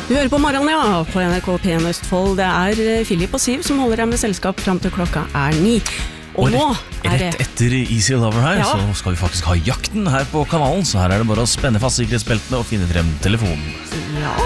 Du hører på morgenen, ja, på NRK P1 Østfold. Det Philip og Siv som holder deg med selskap frem til klokka 9. Og nå rett etter Easy Lover her, så skal vi faktisk ha jakten her på kanalen. Så her det bare å spenne fast sikkerhetsbeltene og finne frem telefonen. Ja,